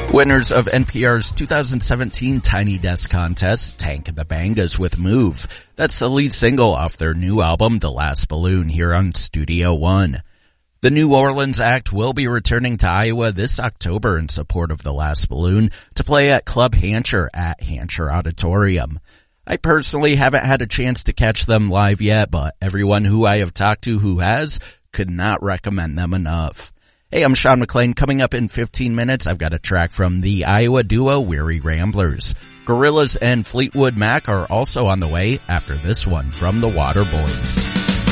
Winners of NPR's 2017 Tiny Desk Contest, Tank the Bangas with Move. That's the lead single off their new album, The Last Balloon, here on Studio One. The New Orleans act will be returning to Iowa this October in support of The Last Balloon to play at Club Hancher at Hancher Auditorium. I personally haven't had a chance to catch them live yet, but everyone who I have talked to who has could not recommend them enough. Hey, I'm Sean McLean. Coming up in 15 minutes, I've got a track from the Iowa duo Weary Ramblers. Gorillaz and Fleetwood Mac are also on the way after this one from the Waterboys.